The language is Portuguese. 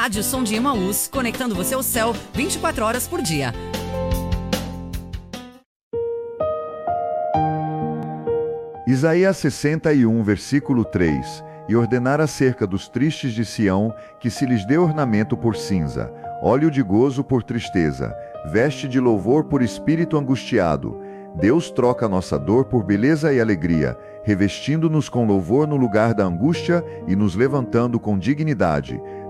Rádio Som de Emaús, conectando você ao céu 24 horas por dia. Isaías 61, versículo 3. E ordenar acerca dos tristes de Sião, que se lhes dê ornamento por cinza, óleo de gozo por tristeza, veste de louvor por espírito angustiado. Deus troca nossa dor por beleza e alegria, revestindo-nos com louvor no lugar da angústia e nos levantando com dignidade.